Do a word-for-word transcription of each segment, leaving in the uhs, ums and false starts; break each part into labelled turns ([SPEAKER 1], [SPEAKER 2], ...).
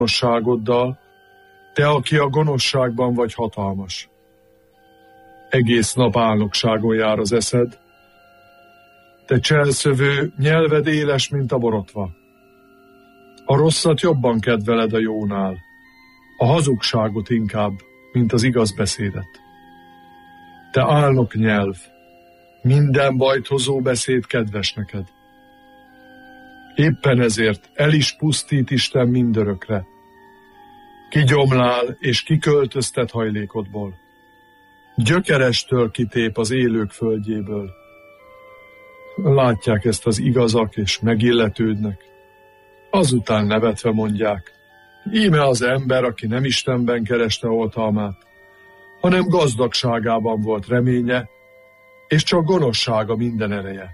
[SPEAKER 1] gonoszságoddal, te, aki a gonoszságban vagy hatalmas. Egész nap álnokságon jár az eszed, te cselszövő, nyelved éles, mint a borotva. A rosszat jobban kedveled a jónál, a hazugságot inkább, mint az igaz beszédet. Te álnok nyelv, minden bajt hozó beszéd kedves neked. Éppen ezért el is pusztít Isten mindörökre. Kigyomlál és kiköltöztet hajlékodból. Gyökerestől kitép az élők földjéből. Látják ezt az igazak és megilletődnek. Azután nevetve mondják, íme az ember, aki nem Istenben kereste oltalmát, hanem gazdagságában volt reménye, és csak gonoszsága minden ereje.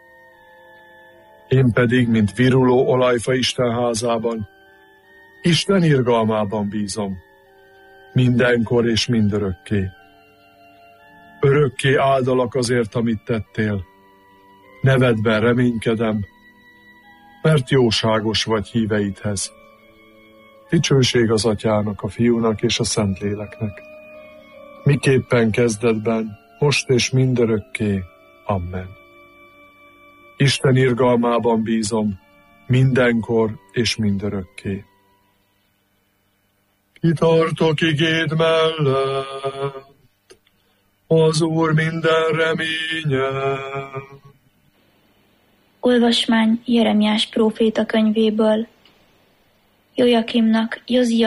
[SPEAKER 1] Én pedig, mint viruló olajfa Isten házában, Isten irgalmában bízom, mindenkor és mindörökké. Örökké áldalak azért, amit tettél. Nevedben reménykedem, mert jóságos vagy híveidhez. Dicsőség az Atyának, a Fiúnak és a Szentléleknek. Miképpen kezdetben, most és mindörökké. Amen. Isten irgalmában bízom, mindenkor és mindörökké. Kitartok igéd mellett, az Úr minden reménye.
[SPEAKER 2] Olvasmány Jeremiás próféta könyvéből. Jojakimnak, Jozia